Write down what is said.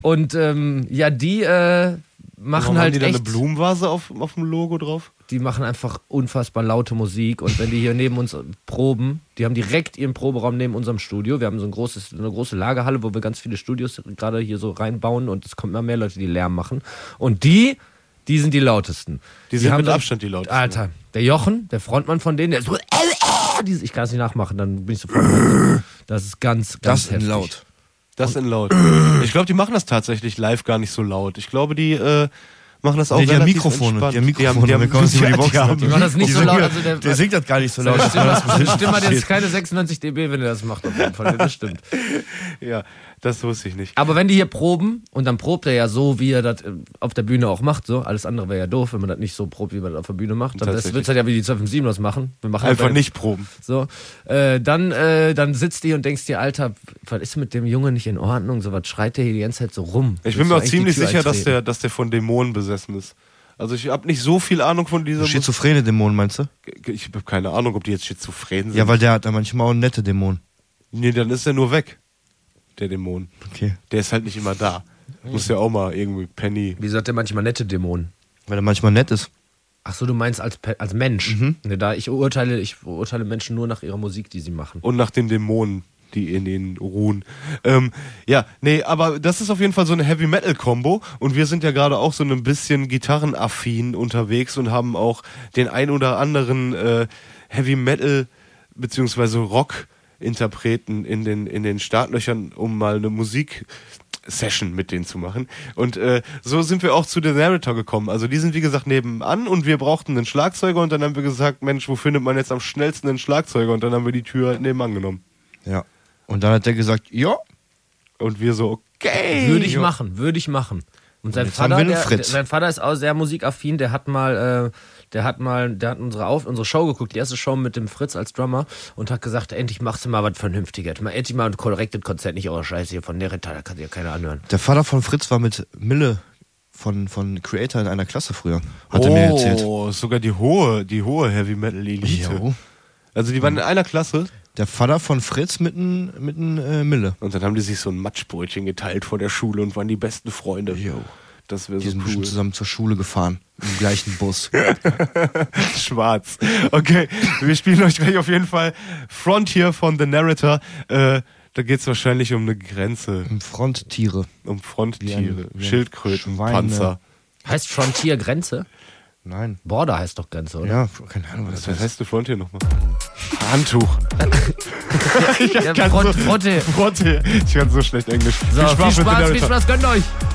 Und die machen halt haben die da echt... eine Blumenvase auf dem Logo drauf? Die machen einfach unfassbar laute Musik. Und wenn die hier neben uns proben, die haben direkt ihren Proberaum neben unserem Studio. Wir haben so eine große Lagerhalle, wo wir ganz viele Studios gerade hier so reinbauen. Und es kommen immer mehr Leute, die Lärm machen. Und die sind die lautesten. Die sind haben mit Abstand die lautesten. Alter, der Jochen, der Frontmann von denen, der ist so... Ich kann es nicht nachmachen, dann bin ich sofort... Das ist ganz das heftig. laut. Das in laut. Ich glaube, die machen das tatsächlich live gar nicht so laut. Ich glaube, die machen das auch die haben relativ Mikrofone. entspannt. Die haben Mikrofone. Die haben Die machen das nicht so laut. Also der singt das gar nicht so laut. Die Stimme hat jetzt keine 96 dB, wenn er das macht. Auf jeden Fall. Das stimmt. Ja, das wusste ich nicht. Aber wenn die hier proben, und dann probt er ja so, wie er das auf der Bühne auch macht, so, alles andere wäre ja doof, wenn man das nicht so probt, wie man das auf der Bühne macht. Dann wird es halt ja wie die 257 das machen. Wir machen Einfach nicht proben. So, dann sitzt die und denkst dir, Alter, was ist mit dem Junge nicht in Ordnung? So was schreit der hier die ganze Zeit so rum. Ich bin mir auch ziemlich sicher, dass der von Dämonen besessen ist. Also ich habe nicht so viel Ahnung von dieser... Schizophrene Dämonen, meinst du? Ich habe keine Ahnung, ob die jetzt schizophren sind. Ja, weil der hat da manchmal auch nette Dämonen. Nee, dann ist er nur weg, der Dämon. Okay. Der ist halt nicht immer da. Muss ja auch mal irgendwie Penny... Wie sagt der manchmal nette Dämonen? Weil er manchmal nett ist. Ach so, du meinst als Mensch. Ne, ich urteile Menschen nur nach ihrer Musik, die sie machen. Und nach den Dämonen, die in ihnen ruhen. Aber das ist auf jeden Fall so eine Heavy-Metal-Kombo. Und wir sind ja gerade auch so ein bisschen gitarrenaffin unterwegs und haben auch den ein oder anderen Heavy-Metal- bzw. Rock-Interpreten in den Startlöchern, um mal eine Musik-Session mit denen zu machen. Und so sind wir auch zu The Narrator gekommen. Also die sind wie gesagt nebenan und wir brauchten einen Schlagzeuger und dann haben wir gesagt, Mensch, wo findet man jetzt am schnellsten einen Schlagzeuger? Und dann haben wir die Tür nebenan genommen. Ja. Und dann hat der gesagt, ja. Und wir so, okay. Würde ich machen. Und sein Vater ist auch sehr musikaffin, der hat unsere Show geguckt, die erste Show mit dem Fritz als Drummer und hat gesagt, endlich machst du mal was Vernünftiges. Endlich mal ein korrektes Konzert, nicht eure Scheiße hier von Narrator, da kann sich ja keiner anhören. Der Vater von Fritz war mit Mille von Creator in einer Klasse früher, hat er mir erzählt. Oh, sogar die hohe Heavy-Metal-Elite. Jo. Also die waren in einer Klasse? Der Vater von Fritz mit Mille. Und dann haben die sich so ein Matschbrötchen geteilt vor der Schule und waren die besten Freunde. Jo. Das wäre so Die sind cool. bestimmt zusammen zur Schule gefahren. Im gleichen Bus. Schwarz. Okay, wir spielen euch gleich auf jeden Fall Frontier von The Narrator. Da geht's wahrscheinlich um eine Grenze. Um Fronttiere. Um Fronttiere. Wie ein Schildkröten, Schweine. Panzer. Heißt Frontier Grenze? Nein. Border heißt doch Grenze, oder? Ja, keine Ahnung, was Was heißt eine Frontier nochmal? Handtuch. Frontier. Frontier. Ich kann so schlecht Englisch. So, viel mit The Spaß, Narrator. gönnt euch!